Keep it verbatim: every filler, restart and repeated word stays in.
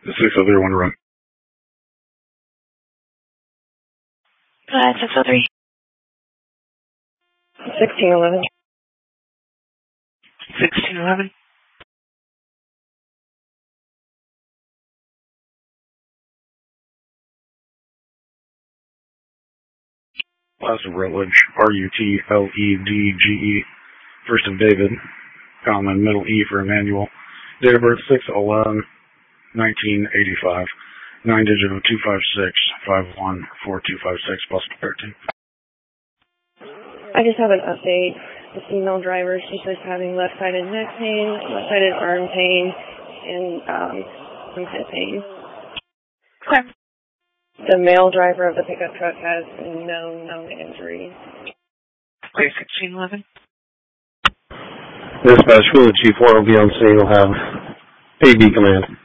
six oh three, one to run. Go ahead, six oh three. sixteen eleven. sixteen eleven. Last of Rutledge, R U T L E D G E. First of David, common, middle E for Emmanuel. Date of birth six eleven nineteen eighty-five. Nine digit of two five six five one four two five six plus thirteen. I just have an update. The female driver, she's just having left-sided neck pain, left-sided arm pain, and um, some head pain. Okay. The male driver of the pickup truck has no known injuries. Okay, sixteen eleven. Dispatch, will the Chief four will be on scene. We'll have A B command.